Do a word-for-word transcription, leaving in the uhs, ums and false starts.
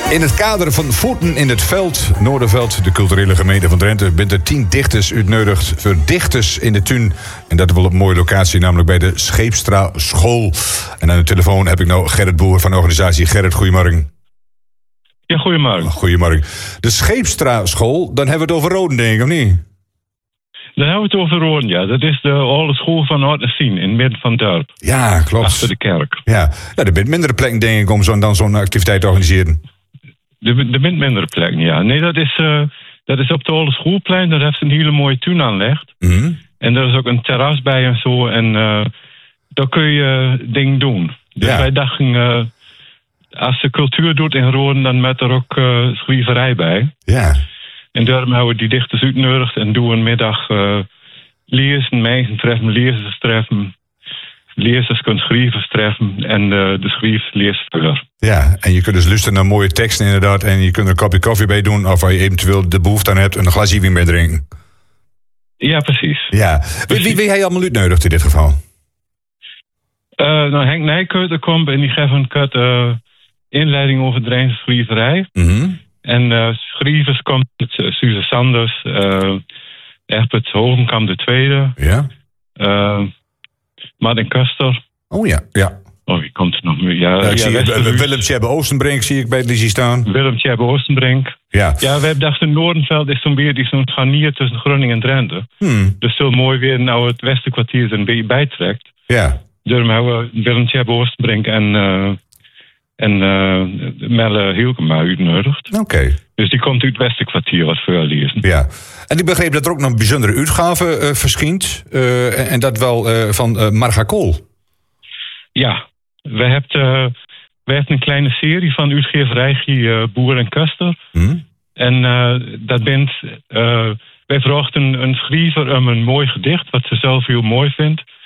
In het kader van Voeten in het Veld, Noorderveld, de culturele gemeente van Drenthe, bent er tien dichters uitnodigd voor dichters in de tuin. En dat wel op een mooie locatie, namelijk bij de Scheepstra School. En aan de telefoon heb ik nou Gerrit Boer van de organisatie. Gerrit, goedemorgen. Ja, goedemorgen. Goedemorgen. De Scheepstra School, dan hebben we het over Roden, denk ik, of niet? Dan hebben we het over Roden, ja. Dat is de oude school van Oud-Nessien, in het midden van het dorp. Ja, klopt. Achter de kerk. Ja, ja er bent mindere plekken, denk ik, om zo, dan zo'n activiteit te organiseren. Er, er bent mindere plekken, ja. Nee, dat is, uh, dat is op de oude schoolplein. Daar heeft ze een hele mooie tuin aangelegd. Mm-hmm. En er is ook een terras bij en zo. En uh, daar kun je dingen doen. Dus ja. wij dachten, uh, als de cultuur doet in Roden, dan met er ook uh, schrijverij bij. Ja. En daarom hebben we die dichters uitgenodigd en doen een middag uh, lezen, mensen treffen, lezers treffen. Lezers kunnen schrijvers treffen en uh, de schrijvers lezen voor. Ja, en je kunt dus luisteren naar mooie teksten inderdaad. En je kunt er een kopje koffie bij doen. Of als je eventueel de behoefte aan hebt, een glasje wien bij drinken. Ja, precies. Ja. Wie, wie, wie heb je allemaal uitgenodigd in dit geval? Uh, nou, Henk Nijkeuter komt en die geeft een kut uh, inleiding over Drentse schrijverij. Mm-hmm. En uh, schrijvers komt het uh, Suze Sanders, uh, Egbert Hovenkamp de Tweede. Ja. Uh, Martin Kuster. Oh ja, ja. Oh, wie komt er nog meer? Ja, ja, ik ja, zie uh, Willem Tjebbe Oostenbrink zie ik bij het Lizie staan. Willem Tjebbe Oostenbrink. Ja. Ja, we hebben dacht in Noordenveld is zo'n weer die zo'n scharnier tussen Groningen en Drenthe. Hmm. Dus zo mooi weer nou het Westerkwartier er een beetje bijtrekt. Ja. Daarom hebben we Willem Tjebbe Oostenbrink en, uh, en uh, Melle Hielkema uitgenodigd. Oké. Okay. Dus die komt uit het Westerkwartier wat veel lezen. Ja. En ik begreep dat er ook nog een bijzondere uitgave uh, verschijnt. Uh, en, en dat wel uh, van uh, Marga Kool. Ja. We hebben, uh, we hebben een kleine serie van uitgeverij uh, Boer en Kuster. Hmm. En uh, dat bent... Uh, wij vragen een, een schrijver om een mooi gedicht, wat ze zelf heel mooi vindt.